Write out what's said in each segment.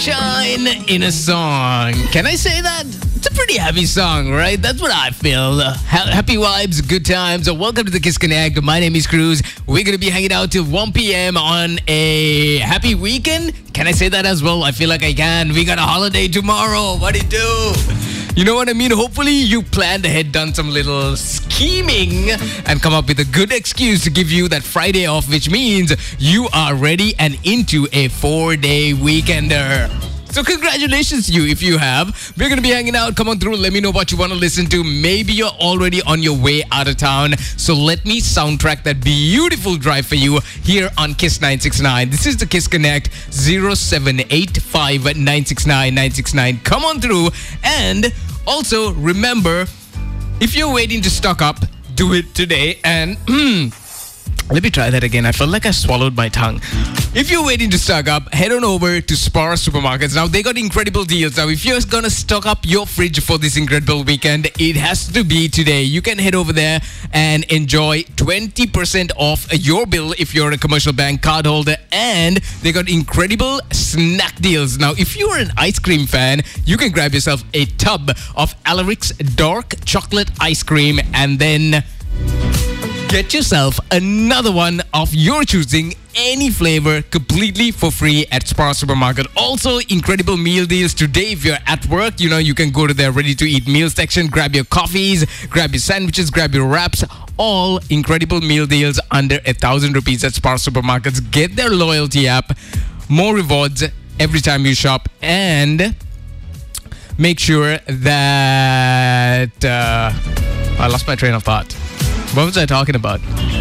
Sunshine in a Song. Can I say that? It's a pretty heavy song, right? That's what I feel. Happy vibes, good times. Welcome to the Kiss Connect. My name is Cruz. We're going to be hanging out till 1 p.m. on a happy weekend. Can I say that as well? I feel like I can. We got a holiday tomorrow. What do you do? You know what I mean? Hopefully you planned ahead, done some little scheming and come up with a good excuse to give you that Friday off, which means you are ready and into a 4-day weekender. So congratulations to you if you have. We're going to be hanging out. Come on through. Let me know what you want to listen to. Maybe you're already on your way out of town. So let me soundtrack that beautiful drive for you here on Kiss 969. This is the Kiss Connect 0785 969 969. Come on through. And also remember, if you're waiting to stock up, do it today. And let me try that again. I felt like I swallowed my tongue. If you're waiting to stock up, head on over to Spar Supermarkets. Now, they got incredible deals. Now, if you're going to stock up your fridge for this incredible weekend, it has to be today. You can head over there and enjoy 20% off your bill if you're a commercial bank card holder. And they got incredible snack deals. Now, if you're an ice cream fan, you can grab yourself a tub of Alaric's dark chocolate ice cream and then get yourself another one of your choosing, any flavor, completely for free at Spar Supermarket. Also, incredible meal deals today. If you're at work, you can go to their ready-to-eat meal section, grab your coffees, grab your sandwiches, grab your wraps. All incredible meal deals under 1,000 rupees at Spar Supermarkets. Get their loyalty app. More rewards every time you shop. And make sure that... I lost my train of thought. What was I talking about?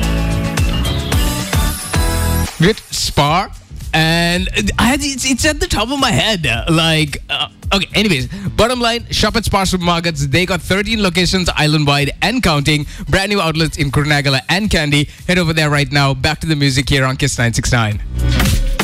With Spar, and it's at the top of my head. Okay, anyways, bottom line, shop at Spar Supermarkets. They got 13 locations island-wide and counting. Brand new outlets in Kurunagala and Kandy. Head over there right now. Back to the music here on Kiss 969.